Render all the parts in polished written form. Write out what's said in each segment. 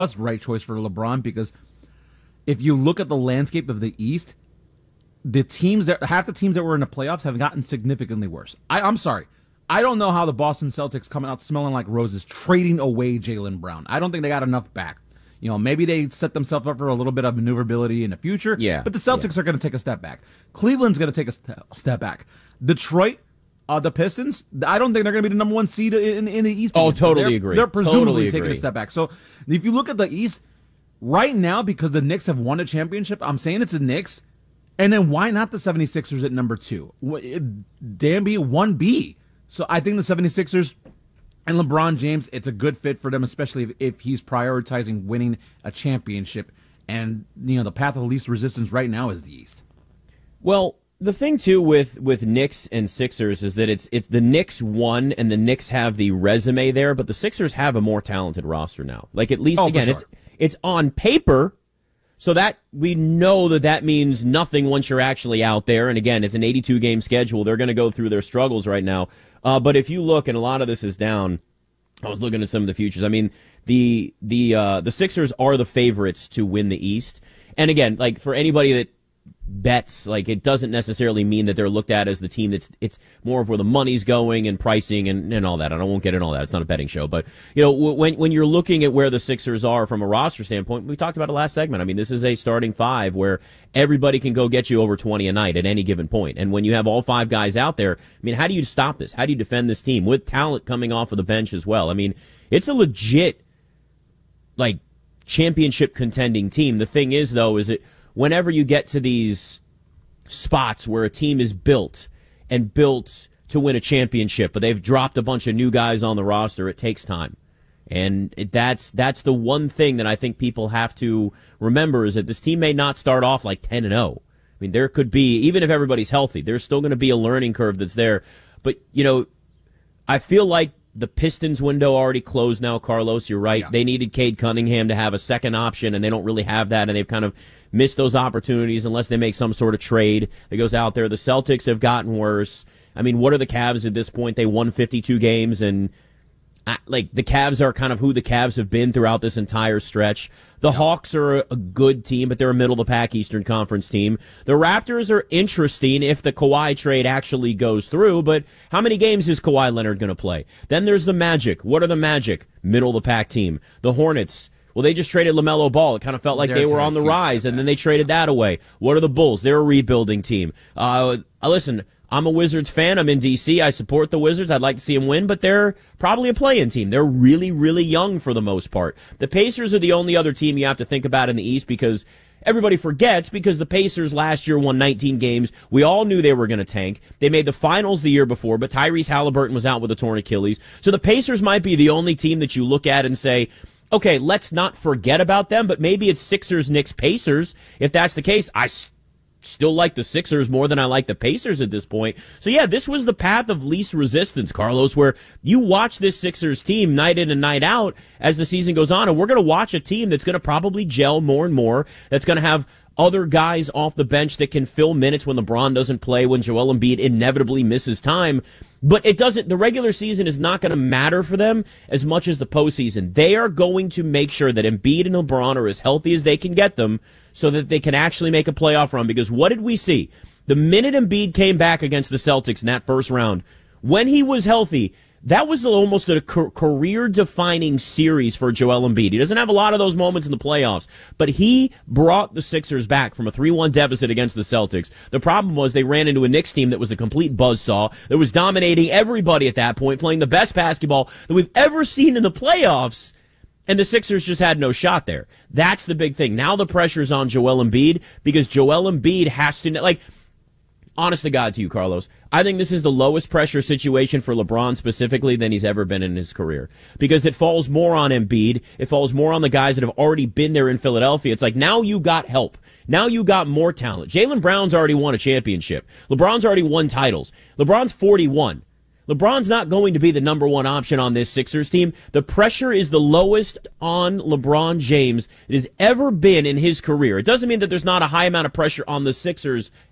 That's the right choice for LeBron because if you look at the landscape of the East, half the teams that were in the playoffs have gotten significantly worse. I'm sorry. I don't know how the Boston Celtics coming out smelling like roses, trading away Jaylen Brown. I don't think they got enough back. Maybe they set themselves up for a little bit of maneuverability in the future. Yeah. But the Celtics are going to take a step back. Cleveland's going to take a step back. Detroit, the Pistons, I don't think they're going to be the number one seed in the East. Oh, totally agree. They're presumably taking a step back. So if you look at the East right now, because the Knicks have won a championship, I'm saying it's the Knicks. And then why not the 76ers at number 2? Damn, be 1B. So I think the 76ers and LeBron James, it's a good fit for them, especially if he's prioritizing winning a championship. And, the path of least resistance right now is the East. Well, the thing, too, with Knicks and Sixers is that it's the Knicks won, and the Knicks have the resume there, but the Sixers have a more talented roster now. Like, at least, again, sure. It's on paper, so that we know that means nothing once you're actually out there. And, again, it's an 82-game schedule. They're going to go through their struggles right now. But if you look, and a lot of this is down, I was looking at some of the futures. I mean, the Sixers are the favorites to win the East. And again, like for anybody that bets, like it doesn't necessarily mean that they're looked at as the team it's more of where the money's going and pricing and all that. And I won't get into all that. It's not a betting show. But, when you're looking at where the Sixers are from a roster standpoint, we talked about it last segment. I mean, this is a starting 5 where everybody can go get you over 20 a night at any given point. And when you have all 5 guys out there, I mean, how do you stop this? How do you defend this team with talent coming off of the bench as well? I mean, it's a legit, like, championship contending team. The thing is, though, is that whenever you get to these spots where a team is built to win a championship, but they've dropped a bunch of new guys on the roster, it takes time. And that's the one thing that I think people have to remember is that this team may not start off like 10-0. I mean, there could be, even if everybody's healthy, there's still going to be a learning curve that's there. But, I feel like the Pistons window already closed now, Carlos. You're right. Yeah. They needed Cade Cunningham to have a second option, and they don't really have that, and they've kind of missed those opportunities unless they make some sort of trade that goes out there. The Celtics have gotten worse. I mean, what are the Cavs at this point? They won 52 games, and the Cavs are kind of who the Cavs have been throughout this entire stretch. The Hawks are a good team, but they're a middle-of-the-pack Eastern Conference team. The Raptors are interesting if the Kawhi trade actually goes through, but how many games is Kawhi Leonard going to play? Then there's the Magic. What are the Magic? Middle-of-the-pack team. The Hornets. Well, they just traded LaMelo Ball. It kind of felt like they were on the rise, and then they traded that away. What are the Bulls? They're a rebuilding team. Listen, I'm a Wizards fan. I'm in D.C. I support the Wizards. I'd like to see them win, but they're probably a play-in team. They're really, really young for the most part. The Pacers are the only other team you have to think about in the East because everybody forgets because the Pacers last year won 19 games. We all knew they were going to tank. They made the finals the year before, but Tyrese Halliburton was out with a torn Achilles. So the Pacers might be the only team that you look at and say, okay, let's not forget about them, but maybe it's Sixers, Knicks, Pacers. If that's the case, I still like the Sixers more than I like the Pacers at this point. So yeah, this was the path of least resistance, Carlos, where you watch this Sixers team night in and night out as the season goes on, and we're going to watch a team that's going to probably gel more and more, that's going to have other guys off the bench that can fill minutes when LeBron doesn't play, when Joel Embiid inevitably misses time. But the regular season is not going to matter for them as much as the postseason. They are going to make sure that Embiid and LeBron are as healthy as they can get them so that they can actually make a playoff run. Because what did we see? The minute Embiid came back against the Celtics in that first round, when he was healthy, that was almost a career-defining series for Joel Embiid. He doesn't have a lot of those moments in the playoffs, but he brought the Sixers back from a 3-1 deficit against the Celtics. The problem was they ran into a Knicks team that was a complete buzzsaw, that was dominating everybody at that point, playing the best basketball that we've ever seen in the playoffs, and the Sixers just had no shot there. That's the big thing. Now the pressure's on Joel Embiid because Joel Embiid has to, honest to God to you, Carlos, I think this is the lowest pressure situation for LeBron specifically than he's ever been in his career. Because it falls more on Embiid. It falls more on the guys that have already been there in Philadelphia. It's like, now you got help. Now you got more talent. Jaylen Brown's already won a championship. LeBron's already won titles. LeBron's 41. LeBron's not going to be the number one option on this Sixers team. The pressure is the lowest on LeBron James it has ever been in his career. It doesn't mean that there's not a high amount of pressure on the Sixers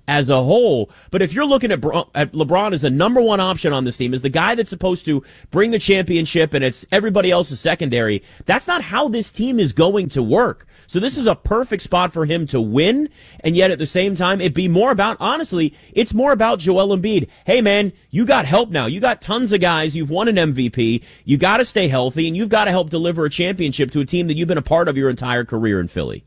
as a whole. But if you're looking at LeBron as the number one option on this team, as the guy that's supposed to bring the championship and it's everybody else's secondary, that's not how this team is going to work. So this is a perfect spot for him to win, and yet at the same time, it'd be more about, honestly, it's more about Joel Embiid. Hey man, you got help now. You got tons of guys. You've won an MVP. You got to stay healthy, and you've got to help deliver a championship to a team that you've been a part of your entire career in Philly.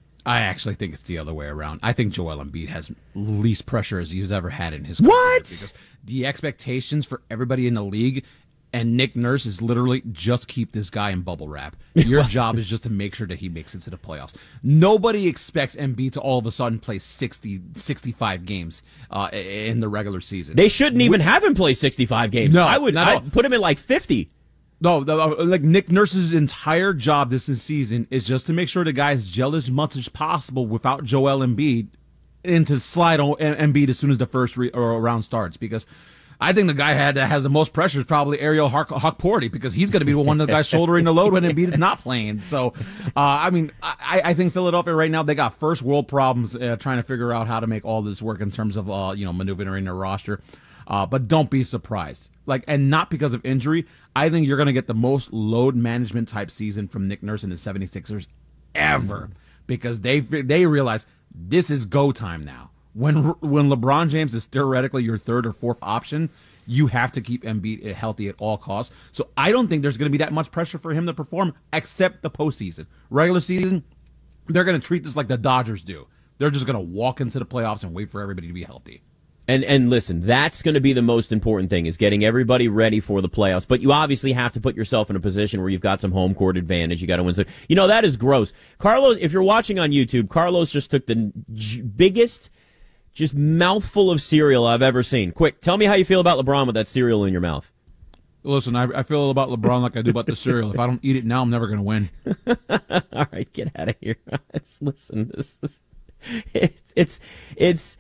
I actually think it's the other way around. I think Joel Embiid has least pressure as he's ever had in his career. What? Because the expectations for everybody in the league, and Nick Nurse is literally just keep this guy in bubble wrap. Your job is just to make sure that he makes it to the playoffs. Nobody expects Embiid to all of a sudden play 60, 65 games in the regular season. They shouldn't even have him play 65 games. No, I'd put him in like 50. No, like Nick Nurse's entire job this season is just to make sure the guys gel as much as possible without Joel Embiid, and to slide on Embiid as soon as the first round starts. Because I think the guy that has the most pressure is probably Ariel Hawkporty, because he's going to be the one of the guys shouldering the load when Embiid is not playing. So, I think Philadelphia right now, they got first world problems trying to figure out how to make all this work in terms of maneuvering their roster. But don't be surprised. And not because of injury. I think you're going to get the most load management type season from Nick Nurse and the 76ers ever, because they realize this is go time now. When LeBron James is theoretically your third or fourth option, you have to keep Embiid healthy at all costs. So I don't think there's going to be that much pressure for him to perform, except the postseason. Regular season, they're going to treat this like the Dodgers do. They're just going to walk into the playoffs and wait for everybody to be healthy. And listen, that's going to be the most important thing, is getting everybody ready for the playoffs. But you obviously have to put yourself in a position where you've got some home court advantage. You got to win. That is gross. Carlos, if you're watching on YouTube, Carlos just took the biggest just mouthful of cereal I've ever seen. Quick, tell me how you feel about LeBron with that cereal in your mouth. Listen, I feel about LeBron like I do about the cereal. If I don't eat it now, I'm never going to win. All right, get out of here. Listen, it's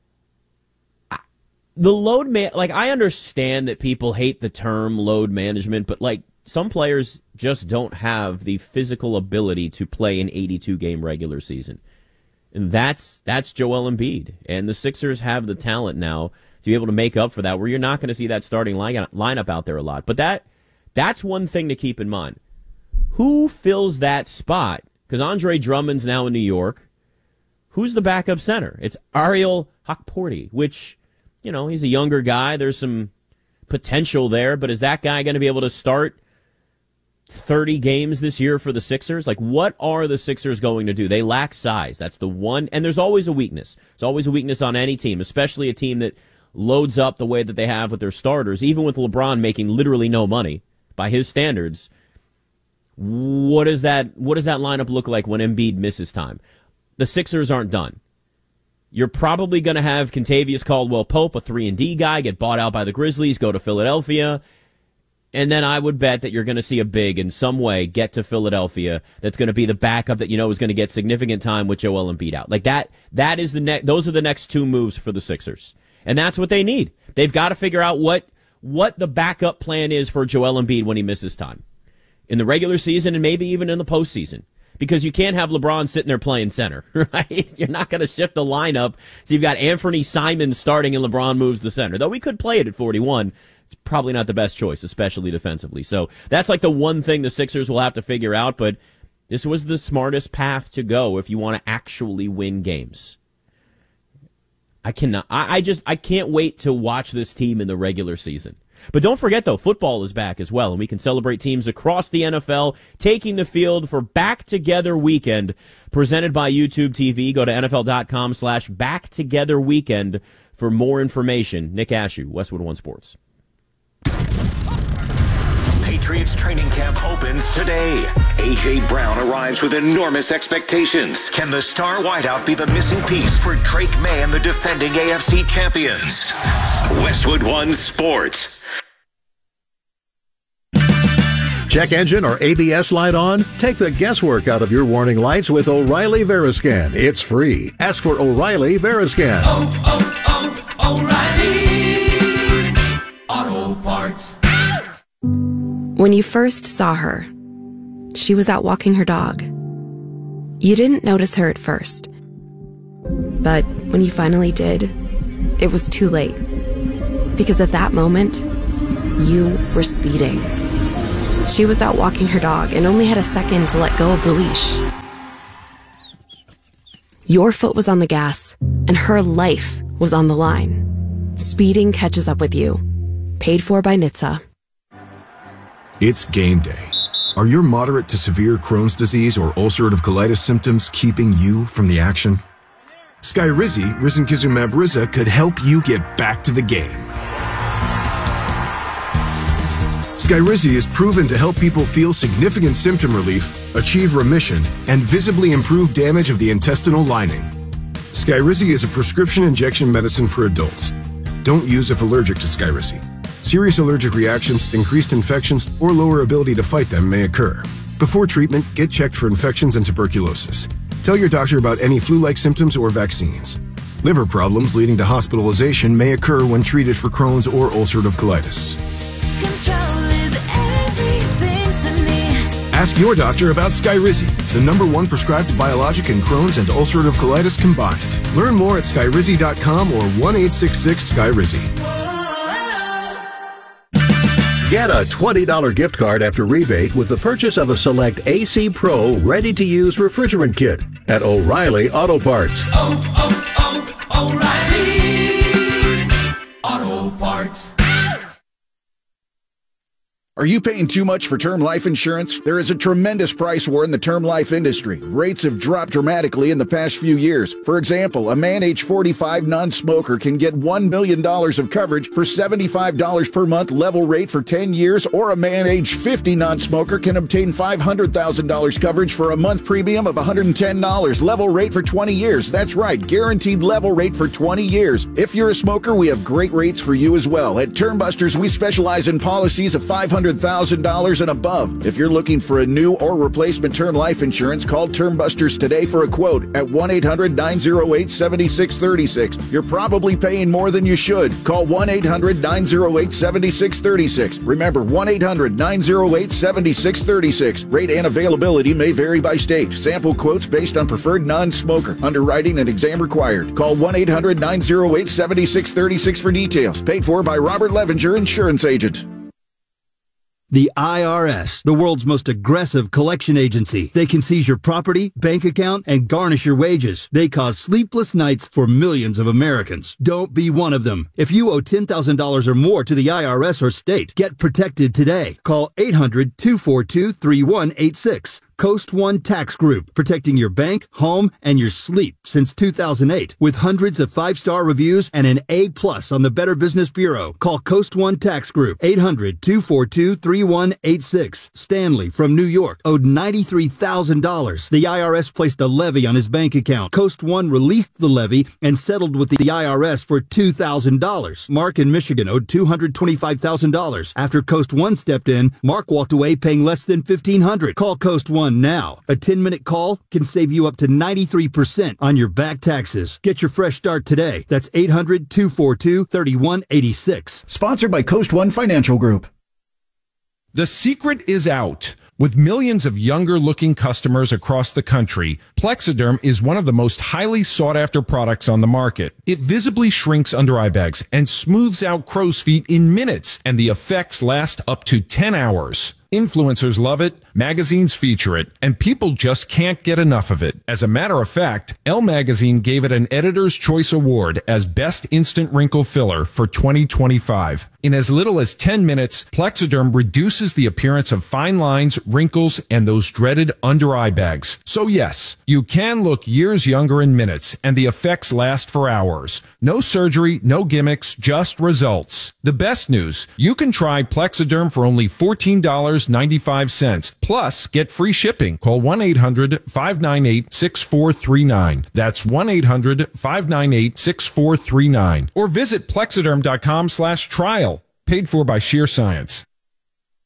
the load I understand that people hate the term load management, but some players just don't have the physical ability to play an 82-game regular season. And that's Joel Embiid. And the Sixers have the talent now to be able to make up for that, where you're not going to see that starting lineup out there a lot. But that's one thing to keep in mind. Who fills that spot? Because Andre Drummond's now in New York. Who's the backup center? It's Ariel Hawkporty, which, he's a younger guy. There's some potential there, but is that guy going to be able to start 30 games this year for the Sixers? What are the Sixers going to do? They lack size. That's the one. And there's always a weakness. There's always a weakness on any team, especially a team that loads up the way that they have with their starters, even with LeBron making literally no money by his standards. What does that lineup look like when Embiid misses time? The Sixers aren't done. You're probably going to have Kentavious Caldwell-Pope, a 3-and-D guy, get bought out by the Grizzlies, go to Philadelphia. And then I would bet that you're going to see a big in some way get to Philadelphia that's going to be the backup that is going to get significant time with Joel Embiid out. That is those are the next two moves for the Sixers. And that's what they need. They've got to figure out what the backup plan is for Joel Embiid when he misses time in the regular season and maybe even in the postseason. Because you can't have LeBron sitting there playing center, right? You're not going to shift the lineup. So you've got Anthony Simons starting and LeBron moves the center. Though we could play it at 41. It's probably not the best choice, especially defensively. So that's the one thing the Sixers will have to figure out. But this was the smartest path to go if you want to actually win games. I can't wait to watch this team in the regular season. But don't forget, though, football is back as well, and we can celebrate teams across the NFL taking the field for Back Together Weekend, presented by YouTube TV. Go to NFL.com/BackTogetherWeekend for more information. Nick Ashew, Westwood One Sports. Patriots training camp opens today. A.J. Brown arrives with enormous expectations. Can the star wideout be the missing piece for Drake May and the defending AFC champions? Westwood One Sports. Check engine or ABS light on? Take the guesswork out of your warning lights with O'Reilly Veriscan. It's free. Ask for O'Reilly Veriscan. O'Reilly Auto Parts. When you first saw her, she was out walking her dog. You didn't notice her at first. But when you finally did, it was too late. Because at that moment, you were speeding. She was out walking her dog and only had a second to let go of the leash. Your foot was on the gas, and her life was on the line. Speeding catches up with you. Paid for by NHTSA. It's game day. Are your moderate to severe Crohn's disease or ulcerative colitis symptoms keeping you from the action? Skyrizi, risankizumab Riza, could help you get back to the game. Skyrizi is proven to help people feel significant symptom relief, achieve remission, and visibly improve damage of the intestinal lining. Skyrizi is a prescription injection medicine for adults. Don't use if allergic to Skyrizi. Serious allergic reactions, increased infections, or lower ability to fight them may occur. Before treatment, get checked for infections and tuberculosis. Tell your doctor about any flu-like symptoms or vaccines. Liver problems leading to hospitalization may occur when treated for Crohn's or ulcerative colitis. Control is everything to me. Ask your doctor about Skyrizi, the #1 prescribed biologic in Crohn's and ulcerative colitis combined. Learn more at skyrizi.com or 1-866-SKYRIZI. Get a $20 gift card after rebate with the purchase of a select AC Pro ready-to-use refrigerant kit at O'Reilly Auto Parts. O'Reilly Auto Parts. Are you paying too much for term life insurance? There is a tremendous price war in the term life industry. Rates have dropped dramatically in the past few years. For example, a man age 45 non-smoker can get $1 million of coverage for $75 per month level rate for 10 years, or a man age 50 non-smoker can obtain $500,000 coverage for a month premium of $110 level rate for 20 years. That's right, guaranteed level rate for 20 years. If you're a smoker, we have great rates for you as well. At Termbusters, we specialize in policies of $500,000 and above. If you're looking for a new or replacement term life insurance, call Termbusters today for a quote at 1-800-908-7636. You're probably paying more than you should. Call 1-800-908-7636. Remember, 1-800-908-7636. Rate and availability may vary by state. Sample quotes based on preferred non-smoker. Underwriting and exam required. Call 1-800-908-7636 for details. Paid for by Robert Levenger, Insurance Agent. The IRS, the world's most aggressive collection agency. They can seize your property, bank account, and garnish your wages. They cause sleepless nights for millions of Americans. Don't be one of them. If you owe $10,000 or more to the IRS or state, get protected today. Call 800-242-3186. Coast One Tax Group, protecting your bank, home, and your sleep since 2008. With hundreds of 5-star reviews and an A+ on the Better Business Bureau. Call Coast One Tax Group, 800-242-3186. Stanley from New York owed $93,000. The IRS placed a levy on his bank account. Coast One released the levy and settled with the IRS for $2,000. Mark in Michigan owed $225,000. After Coast One stepped in, Mark walked away paying less than $1,500. Call Coast One now. A 10-minute call can save you up to 93% on your back taxes. Get your fresh start today. That's 800-242-3186. Sponsored by Coast One Financial Group. The secret is out. With millions of younger-looking customers across the country, Plexiderm is one of the most highly sought-after products on the market. It visibly shrinks under-eye bags and smooths out crow's feet in minutes, and the effects last up to 10 hours. Influencers love it, magazines feature it, and people just can't get enough of it. As a matter of fact, Elle Magazine gave it an Editor's Choice Award as Best Instant Wrinkle Filler for 2025. In as little as 10 minutes, Plexiderm reduces the appearance of fine lines, wrinkles, and those dreaded under-eye bags. So yes, you can look years younger in minutes, and the effects last for hours. No surgery, no gimmicks, just results. The best news, you can try Plexiderm for only $14.95. Plus, get free shipping. Call 1-800-598-6439. That's 1-800-598-6439. Or visit Plexiderm.com/trial. Paid for by Sheer Science.